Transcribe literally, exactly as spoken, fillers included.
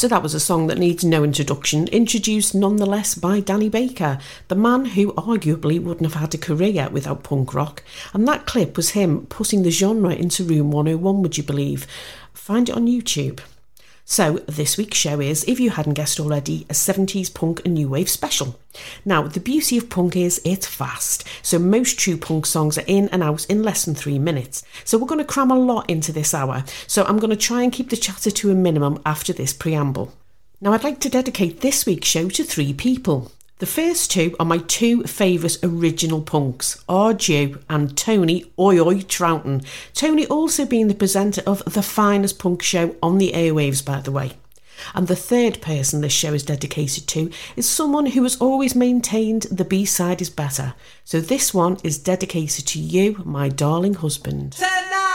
So that was a song that needs no introduction, introduced nonetheless by Danny Baker, the man who arguably wouldn't have had a career without punk rock. And that clip was him putting the genre into Room one oh one, would you believe? Find it on YouTube. So this week's show is, if you hadn't guessed already, a seventies punk and new wave special. Now, the beauty of punk is it's fast, so most true punk songs are in and out in less than three minutes. So we're going to cram a lot into this hour, so I'm going to try and keep the chatter to a minimum after this preamble. Now, I'd like to dedicate this week's show to three people. The first two are my two favourite original punks, Arju and Tony Oi Oi Troughton. Tony also being the presenter of the finest punk show on the airwaves, by the way. And the third person this show is dedicated to is someone who has always maintained the B-side is better. So this one is dedicated to you, my darling husband.